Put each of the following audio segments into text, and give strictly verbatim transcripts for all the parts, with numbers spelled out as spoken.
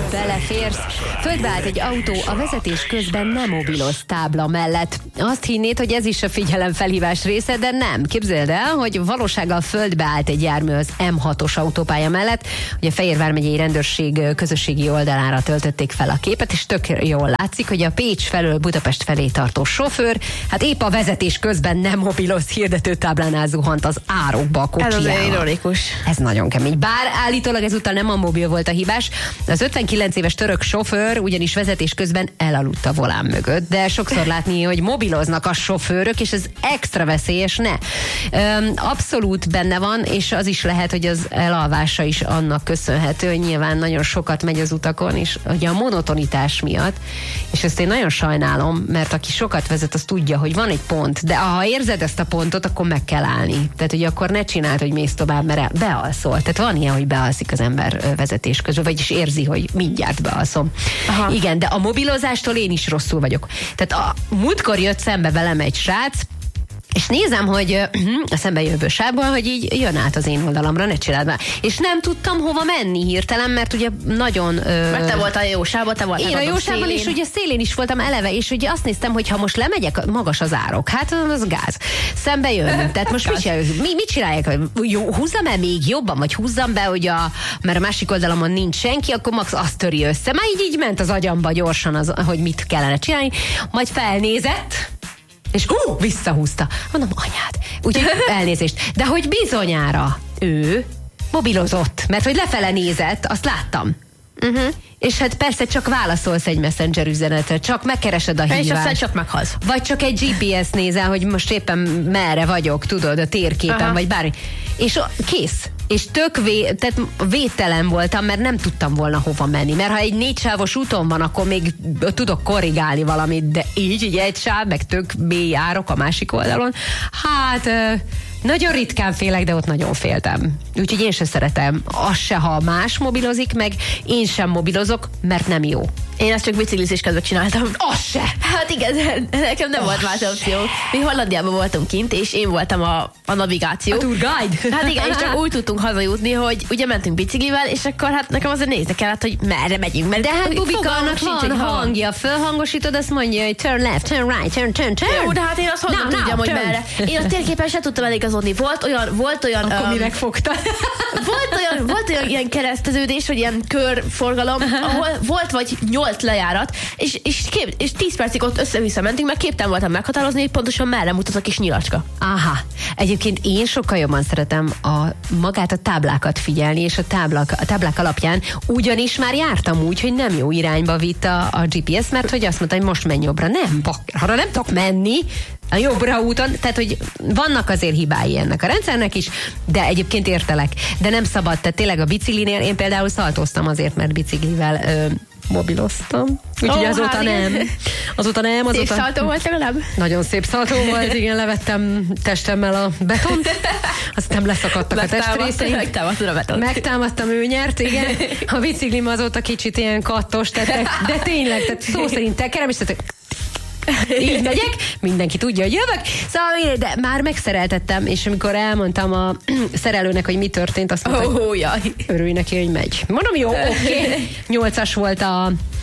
beleférsz. Földbe állt egy autó a vezetés közben nem mobiloz tábla mellett. Azt hinnéd, hogy ez is a figyelemfelhívás része, de nem. Képzeld el, hogy valósággal földbe állt egy jármű az em hatos autópálya mellett. Ugye Fehérvár megyei rendőrség közösségi oldalára töltötték fel a képet, és tök jól látszik, hogy a Pécs felől Budapest felé tartó sofőr, hát épp a vezetés közben nem mobiloz hirdetőtáblánál zuhant az árokba a kocsijával. Ez az ironikus. Ez nagyon kemény. Bár állítólag ezúttal nem a mobil volt a hibás. Az ötvenkilenc éves török sofőr ugyanis vezetés közben elaludt a volán mögött, de sokszor látni, hogy mobiloznak a sofőrök, és ez extra veszélyes, ne. Öm, abszolút benne van, és az is lehet, hogy az elalvása is annak köszönhető, hogy nyilván nagyon sokat megy az utakon, és ugye a monotonitás miatt, és ezt én nagyon sajnálom, mert aki sokat vezet, az tudja, hogy van egy pont, de ha érzed ezt a pontot, akkor meg kell állni. Tehát, hogy akkor ne csináld, hogy mész tovább, mert bealszol. Tehát van ilyen, hogy bealszik az ember vezetés közben, vagyis érzi, hogy mindjárt bealszom. Aha. Igen, de a mobilozástól én is rosszul vagyok. Tehát a múltkor jött szembe velem egy srác, és nézem, hogy a szembe jövő sávból, hogy így jön át az én oldalamra, ne csináld már. És nem tudtam hova menni hirtelen, mert ugye nagyon... Mert te voltál a jó sávban, te voltál én a jó sávban, és ugye szélén is voltam eleve, és ugye azt néztem, hogy ha most lemegyek, magas az árok, hát az gáz. Szembe jön. Tehát most mit csinálják? Mi, mit csinálják? Jó, húzzam el még jobban, vagy húzzam be, hogy a, mert a másik oldalamon nincs senki, akkor max azt töri össze. Már így, így ment az agyamba gyorsan, az, hogy mit kellene csinálni. Majd felnézett, és ú, visszahúzta. Mondom, anyád. Úgyhogy elnézést. De hogy bizonyára ő mobilozott, mert hogy lefele nézett, azt láttam. Uh-huh. És hát persze csak válaszolsz egy messenger üzenetre, csak megkeresed a hívást. És aztán csak meghalsz. Vagy csak egy gé pé es nézel, hogy most éppen merre vagyok, tudod, a térképen, aha, vagy bármi. És kész. És tök vé, tehát védtelen voltam, mert nem tudtam volna hova menni. Mert ha egy négy sávos úton van, akkor még tudok korrigálni valamit, de így, így egy sáv, meg tök mély járok a másik oldalon. Hát... Nagyon ritkán félek, de ott nagyon féltem. Úgyhogy én sem szeretem. Az se, ha más mobilozik, meg én sem mobilozok, mert nem jó. Én ezt csak biciklizés közben csináltam. Az se! Hát igen, nekem nem az volt más opció. Mi Hollandiában voltunk kint, és én voltam a, a navigáció. A tour guide? Hát igen, és csak úgy tudtunk hazajutni, hogy ugye mentünk biciklivel, és akkor hát nekem azért nézni kellett, hogy merre megyünk. Mert de hát Bubikának van hangja, fölhangosítod, azt mondja, hogy turn left, turn right, turn, turn, turn. Jó, de hát én azt honnan no, tudjam, no, hogy turn. Merre. Én a térképen sem tudtam eligazodni. Volt olyan, volt olyan... Akkor um, mi megfogta? Volt olyan, volt olyan ilyen kereszteződés, vagy ilyen körforgalom, ahol volt vagy nyolc lejárat, és, és, kép, és tíz percig ott össze-vissza mentünk, mert képtelen voltam meghatározni, hogy pontosan merre mutat a kis nyilacska. Aha. Egyébként én sokkal jobban szeretem a magát, a táblákat figyelni, és a táblák, a táblák alapján ugyanis már jártam úgy, hogy nem jó irányba vitt a, a gé pé es, mert hogy azt mondta, hogy most menj jobbra. Nem, bakker, arra nem tudok menni, a jobbra úton, tehát hogy vannak azért hibái ennek a rendszernek is, de egyébként értelek. De nem szabad, tehát tényleg a biciklinél én például szaltóztam azért, mert biciklivel ö, mobiloztam. Úgyhogy oh, azóta hát nem. Azóta nem. Azóta... Szép szaltó volt legalább? Nagyon szép szaltó volt, igen, levettem testemmel a betont, aztán leszakadtak a testrészeim. Megtámadtad a betont. Megtámadtam, ő nyert, igen. A biciklim azóta kicsit ilyen kattos, tehát, de, de tényleg, tehát szó szerint tekerem, és tehát így megyek, mindenki tudja, hogy jövök, szóval de már megszereltettem, és amikor elmondtam a szerelőnek, hogy mi történt, azt mondta, oh, hogy jaj. Örülj neki, hogy megy. Mondom, jó, oké. Okay. Nyolcas volt a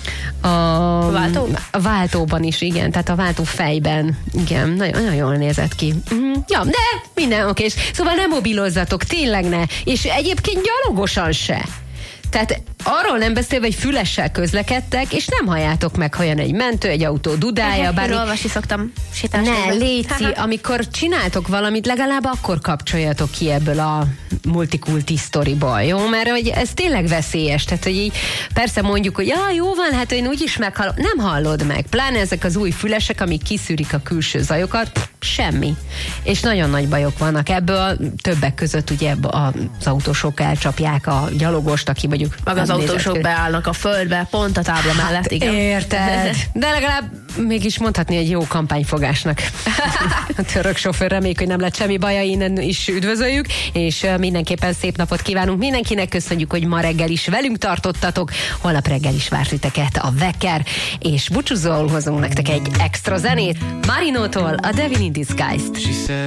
a váltó? A váltóban is, igen, tehát a váltó fejben, igen, nagyon, nagyon jól nézett ki. Mm, ja, de minden oké. Szóval nem mobilozzatok, tényleg ne. És egyébként gyalogosan se. Tehát arról nem beszélve, hogy fülessel közlekedtek, és nem halljátok meg, ha jön egy mentő, egy autó dudája, bármi. Én olvasni szoktam sétálni. Ne, léci, amikor csináltok valamit, legalább akkor kapcsoljatok ki ebből a multikulti sztoriból, jó? Mert hogy ez tényleg veszélyes, tehát hogy így persze mondjuk, hogy ja, jó van, hát én úgyis meghallom. Nem hallod meg, pláne ezek az új fülesek, amik kiszűrik a külső zajokat, pff, semmi. És nagyon nagy bajok vannak ebből, többek között ugye az autósok elcsapják a gyalogost, aki mondjuk meg az autósok beállnak a földbe, pont a tábla hát, mellett, igen. Érted. De legalább mégis mondhatni egy jó kampányfogásnak. A török sofőr, reméljük, hogy nem lett semmi baja, innen is üdvözöljük, és mindenképpen szép napot kívánunk mindenkinek, köszönjük, hogy ma reggel is velünk tartottatok, holnap reggel is várt titeket a Wecker, és búcsúzóul hozunk nektek egy extra zenét, Marinótól a Devil in Disguise-t.